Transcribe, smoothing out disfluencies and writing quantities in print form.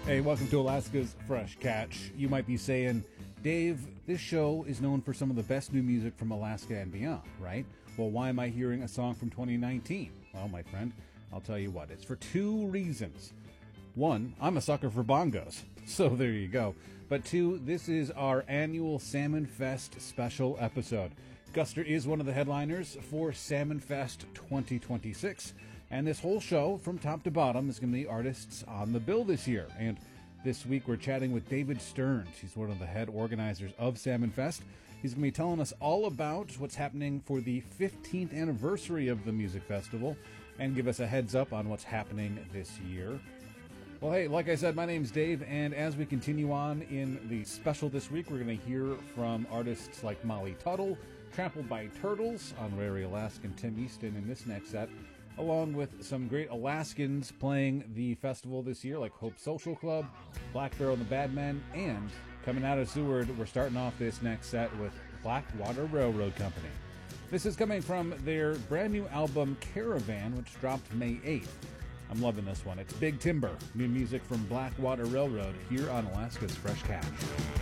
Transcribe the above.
Hey, welcome to Alaska's Fresh Catch. You might be saying, Dave, this show is known for some of the best new music from Alaska and beyond, right? Well, why am I hearing a song from 2019? Well, my friend, I'll tell you what. It's for two reasons. One, I'm a sucker for bongos, so there you go. But two, this is our annual Salmon Fest special episode. Guster is one of the headliners for Salmon Fest 2026. And this whole show, from top to bottom, is going to be artists on the bill this year. And this week we're chatting with David Stearns. He's one of the head organizers of Salmon Fest. He's going to be telling us all about what's happening for the 15th anniversary of the music festival and give us a heads up on what's happening this year. Well, hey, like I said, my name's Dave, and as we continue on in the special this week, we're going to hear from artists like Molly Tuttle, Trampled by Turtles, Honorary Alaskan Tim Easton in this next set, along with some great Alaskans playing the festival this year, like Hope Social Club, Black Barrel and the Bad Men, and coming out of Seward, we're starting off this next set with Blackwater Railroad Company. This is coming from their brand new album, Caravan, which dropped May 8th. I'm loving this one. It's Big Timber, new music from Blackwater Railroad, here on Alaska's Fresh Catch.